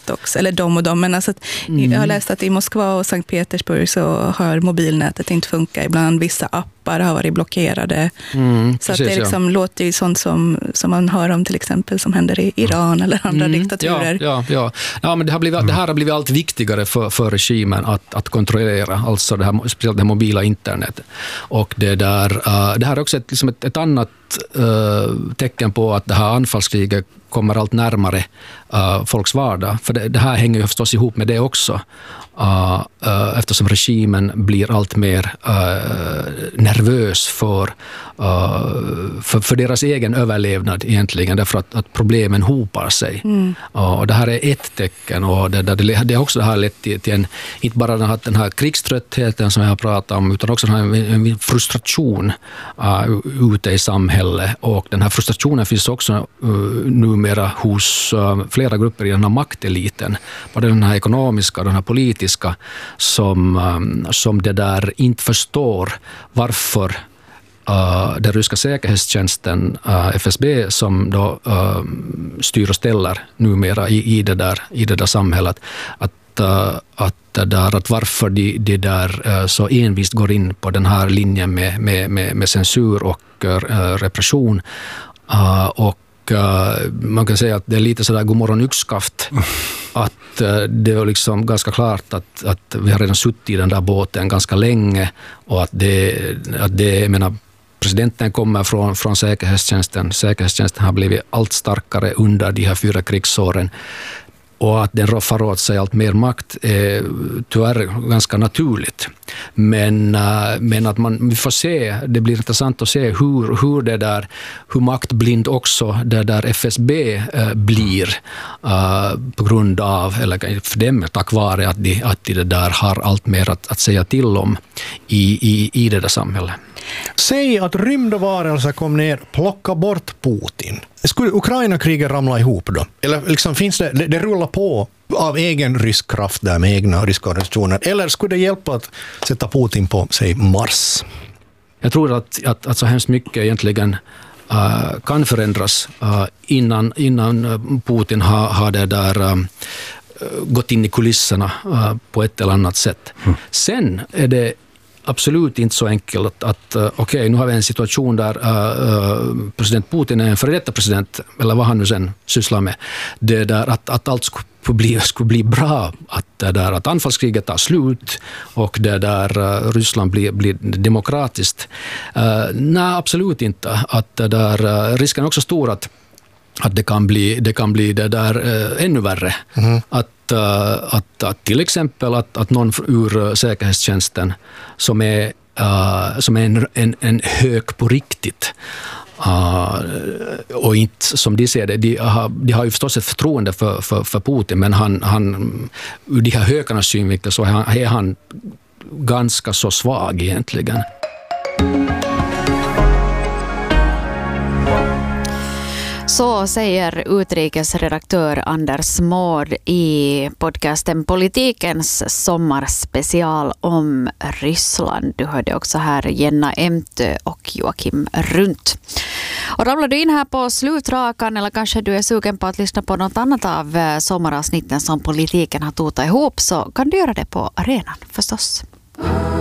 mobilnät också, eller de och de, men alltså jag har läst att i Moskva och Sankt Petersburg så har mobilnätet inte funkat, ibland vissa appar har varit blockerade, så precis, att det liksom låter ju sånt som man hör om till exempel som händer i Iran eller andra diktaturer. Ja, men det här har blivit allt viktigare för regimen att kontrollera, alltså det här, speciellt det mobila internet. Och det här är också ett annat tecken på att det här anfallskriget kommer allt närmare folks vardag. För det här hänger ju förstås ihop med det också. Eftersom regimen blir allt mer nervös för deras egen överlevnad egentligen, därför att problemen hopar sig. Och det här är ett tecken, och det också det här lett till inte bara den här krigströttheten som jag har pratat om, utan också en frustration ute i samhället. Och den här frustrationen finns också numera hos flera grupper i den här makteliten, både den här ekonomiska och den här politiska, som det där inte förstår varför den ryska säkerhetstjänsten FSB, som då styr och ställer numera i det där samhället, att varför de där så envist går in på den här linjen med censur och repression, och man kan säga att det är lite sådär godmorgon yxskaft, att det var liksom ganska klart att vi har redan suttit i den där båten ganska länge, och att det menar, presidenten kommer från säkerhetstjänsten har blivit allt starkare under de här 4 krigsåren, och att den roffar åt sig allt mer makt är tyvärr ganska naturligt. Men att vi får se, det blir intressant att se hur maktblind också det där FSB blir på grund av, eller för dem tack vare att de det där har allt mer att säga till om i det där samhället. Säg att rymda varelser kom ner, plocka bort Putin. Skulle Ukraina-kriget ramla ihop då? Eller liksom finns det rullar på av egen rysk kraft där med egna ryska organisationer? Eller skulle det hjälpa att sätta Putin på, säg, Mars? Jag tror att så hemskt mycket egentligen kan förändras innan Putin har det där gått in i kulisserna på ett eller annat sätt. Sen är det absolut inte så enkelt att okej, nu har vi en situation där president Putin är en före detta president, eller vad han nu sen sysslar med, det där att allt skulle bli bra, att anfallskriget tar slut och det där Ryssland blir demokratiskt. Nej, absolut inte. Att det där, risken är också stor att det kan bli det där ännu värre. Att till exempel att någon ur säkerhetstjänsten som är en hök på riktigt, och inte som de ser det, de har ju förstås ett förtroende för Putin, men han ur de här hökarnas synvinkel så är han ganska så svag egentligen. Så säger utrikesredaktör Anders Mård i podcasten Politikens sommarspecial om Ryssland. Du hörde också här Jenna Emtö och Joakim Runt. Och ramlar du in här på slutrakan, eller kanske du är sugen på att lyssna på något annat av sommaravsnitten som Politiken har totat ihop, så kan du göra det på arenan förstås.